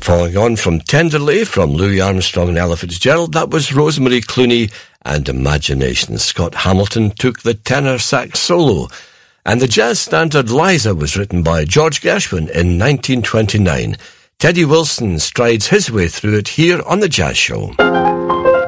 Following on from Tenderly from Louis Armstrong and Ella Fitzgerald, that was Rosemary Clooney and Imagination. Scott Hamilton took the tenor sax solo. And the jazz standard Liza was written by George Gershwin in 1929. Teddy Wilson strides his way through it here on The Jazz Show.